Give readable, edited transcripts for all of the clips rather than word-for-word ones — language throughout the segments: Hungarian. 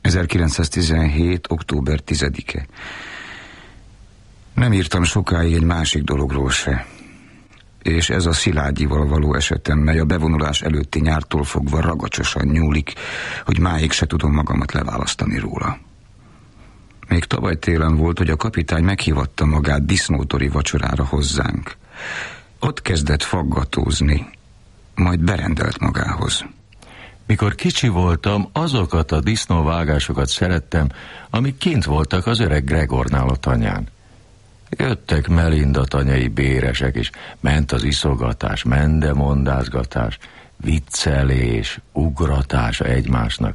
1917. október 10-e. Nem írtam sokáig egy másik dologról se. És ez a Szilágyival való esetem, mely a bevonulás előtti nyártól fogva ragacsosan nyúlik, hogy máig se tudom magamat leválasztani róla. Még tavaly télen volt, hogy a kapitány meghívatta magát disznótori vacsorára hozzánk. Ott kezdett faggatózni, majd berendelt magához. Mikor kicsi voltam, azokat a disznóvágásokat szerettem, amik kint voltak az öreg Gregornál a tanyán. Jöttek Melinda tanyai béresek, és ment az iszogatás, mendemondázgatás, viccelés, ugratás egymásnak.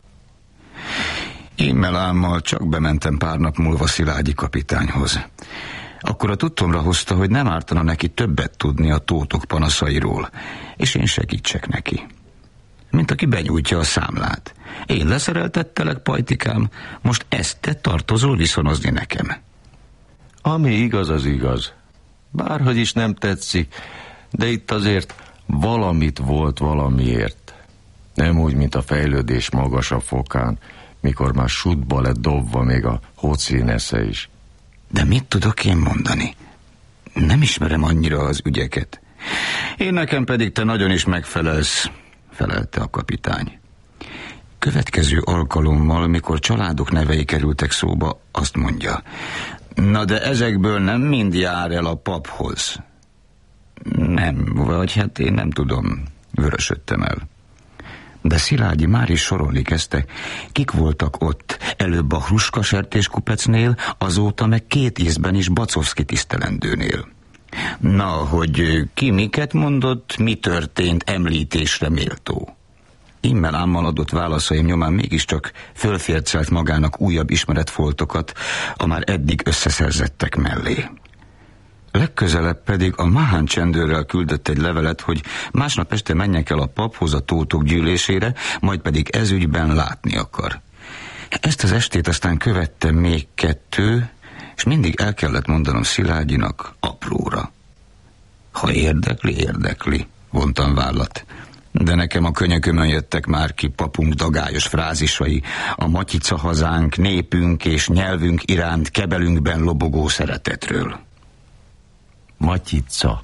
Immelámmal csak bementem pár nap múlva Szilágyi kapitányhoz. Akkor a tudtomra hozta, hogy nem ártana neki többet tudni a tótok panaszairól, és én segítsek neki. Mint aki benyújtja a számlát. Én leszereltettelek, pajtikám, most ezt te tartozol viszonozni nekem. Ami igaz, az igaz. Bárhogy is nem tetszik, de itt azért valamit volt valamiért. Nem úgy, mint a fejlődés magasabb fokán, mikor már sutba lett dobva még a hocénesze is. De mit tudok én mondani? Nem ismerem annyira az ügyeket. Én nekem pedig te nagyon is megfelelsz, felelte a kapitány. Következő alkalommal, mikor családok nevei kerültek szóba, azt mondja: na de ezekből nem mind jár el a paphoz. Nem, vagy hát én nem tudom, vörösödtem el. De Szilágyi már is sorolni kezdte, kik voltak ott, előbb a Hruska sertéskupecnél, azóta meg 2 ízben is Bacovszky tisztelendőnél. Na, hogy ki miket mondott, mi történt, említésre méltó. Immelámmal adott válaszaim nyomán mégiscsak fölfércelt magának újabb ismeretfoltokat a már eddig összeszerzettek mellé. Legközelebb pedig a Mahán csendőrrel küldött egy levelet, hogy másnap este menjek el a paphoz a tótok gyűlésére, majd pedig ezügyben látni akar. Ezt az estét aztán követtem még 2, és mindig el kellett mondanom Szilágyinak apróra. Ha érdekli, vontam vállat. De nekem a könyökömön jöttek már ki papunk dagályos frázisai, a Matyica hazánk, népünk és nyelvünk iránt kebelünkben lobogó szeretetről. Matyica,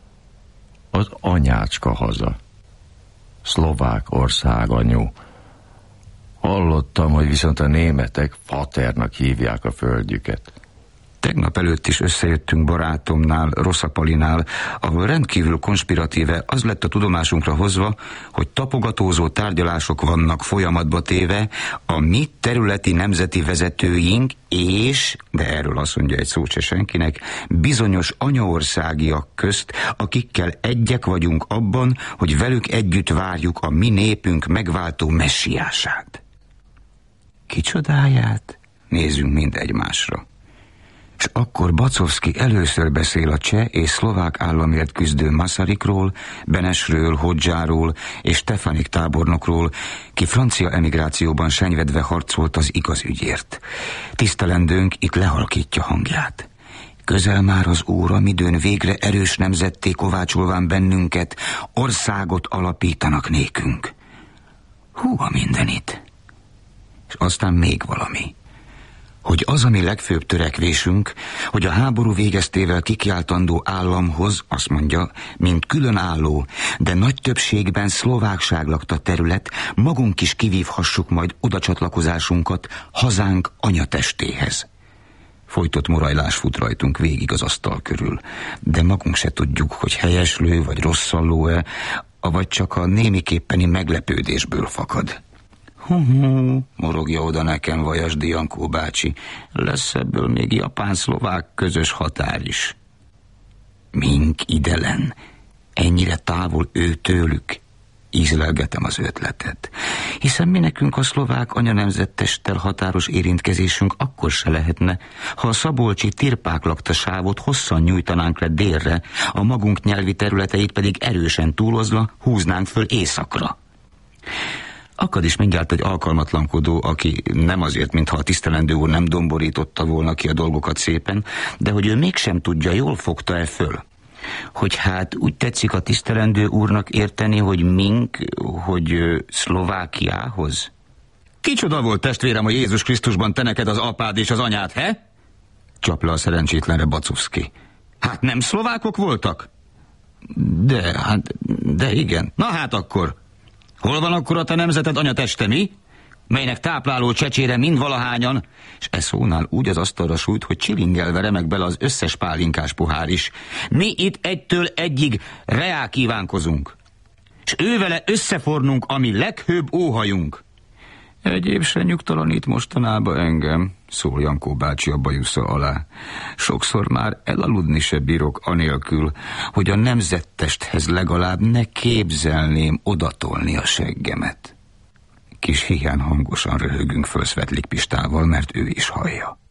az anyácska haza, szlovák országanyu. Hallottam, hogy viszont a németek Vaternak hívják a földjüket. Tegnap előtt is összejöttünk barátomnál, Rosszapalinál, ahol rendkívül konspiratíve az lett a tudomásunkra hozva, hogy tapogatózó tárgyalások vannak folyamatba téve a mi területi nemzeti vezetőink és, de erről azt mondja egy szót se senkinek, bizonyos anyaországiak közt, akikkel egyek vagyunk abban, hogy velük együtt várjuk a mi népünk megváltó messiását. Kicsodáját? Nézzünk mind egymásra. És akkor Bacovszky először beszél a cseh és szlovák államért küzdő Masarykról, Benesről, Hodzsáról és Stefanik tábornokról, ki francia emigrációban senyvedve harcolt az igaz ügyért. Tisztelendőnk itt lehalkítja hangját. Közel már az óra, midőn végre erős nemzetté kovácsolván bennünket, országot alapítanak nékünk. Hú, a mindenit. És aztán még valami. Hogy az a mi legfőbb törekvésünk, hogy a háború végeztével kikiáltandó államhoz, azt mondja, mint különálló, de nagy többségben szlovákság lakta terület, magunk is kivívhassuk majd odacsatlakozásunkat hazánk anyatestéhez. Folytott morajlás fut rajtunk végig az asztal körül, de magunk se tudjuk, hogy helyeslő vagy rosszalló-e, avagy csak a némiképpeni meglepődésből fakad. Morogja oda nekem Vajasdi Jankó bácsi, lesz ebből még japán-szlovák közös határ is. Mink idelen, ennyire távol ő tőlük, ízlelgetem az ötletet. Hiszen mi nekünk a szlovák anyanemzettesttel határos érintkezésünk akkor se lehetne, ha a szabolcsi tirpák lakta sávot hosszan nyújtanánk le délre, a magunk nyelvi területeit pedig erősen túlozva húznánk föl északra. Akad is mindjárt egy alkalmatlankodó, aki nem azért, mintha a tisztelendő úr nem domborította volna ki a dolgokat szépen, de hogy ő mégsem tudja, jól fogta-e föl. Hogy hát úgy tetszik a tisztelendő úrnak érteni, hogy mink, hogy Szlovákiához? Kicsoda volt, testvérem, hogy Jézus Krisztusban te neked az apád és az anyád, he? Csap le a szerencsétlenre Bacovszky. Hát nem szlovákok voltak? De igen. Na hát akkor. Hol van akkor a te nemzeted anyateste, mi? Melynek tápláló csecsére mind valahányan, és e szónál úgy az asztalra sújt, hogy csilingelve remek bele az összes pálinkás pohár is. Mi itt egytől egyig reá kívánkozunk, és ővele összefornunk, ami leghőbb óhajunk. Egyéb se nyugtalanít mostanában engem, szól Jankó bácsi a bajusza alá. Sokszor már elaludni se bírok anélkül, hogy a nemzettesthez legalább ne képzelném odatolni a seggemet. Kis hián hangosan röhögünk föl Szvetlik Pistával, mert ő is hallja.